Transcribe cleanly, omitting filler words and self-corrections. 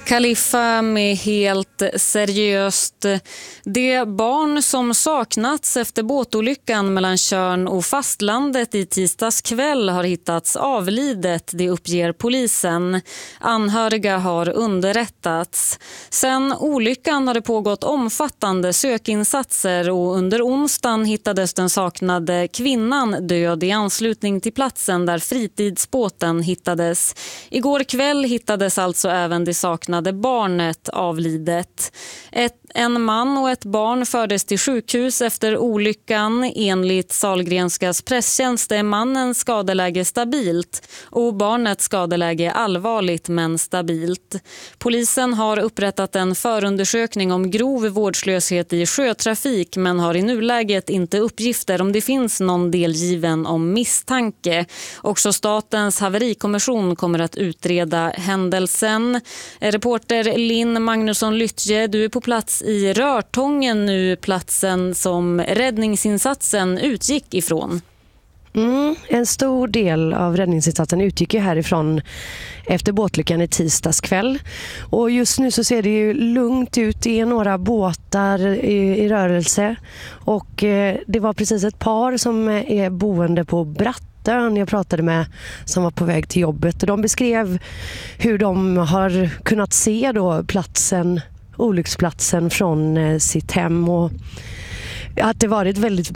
Khalifa med helt seriöst. Det barn som saknats efter båtolyckan mellan Tjörn och fastlandet i tisdags kväll har hittats avlidet, det uppger polisen. Anhöriga har underrättats. Sen olyckan har det pågått omfattande sökinsatser och under onsdagen hittades den saknade kvinnan död i anslutning till platsen där fritidsbåten hittades. Igår kväll hittades alltså även det saknade barnet avlidet. En man och ett barn fördes till sjukhus efter olyckan. Enligt Sahlgrenskas presstjänst är mannens skadeläge stabilt och barnets skadeläge allvarligt men stabilt. Polisen har upprättat en förundersökning om grov vårdslöshet i sjötrafik men har i nuläget inte uppgifter om det finns någon delgiven om misstanke. Också statens haverikommission kommer att utreda händelsen. Reporter Linn Magnusson-Lyttje, du är på plats i Rörtången nu, platsen som räddningsinsatsen utgick ifrån. En stor del av räddningsinsatsen utgick ju härifrån efter båtlyckan i tisdags kväll. Och just nu så ser det ju lugnt ut, det är några båtar i rörelse. Och det var precis ett par som är boende på Brattön jag pratade med som var på väg till jobbet. Och de beskrev hur de har kunnat se då olycksplatsen från sitt hem och att det varit väldigt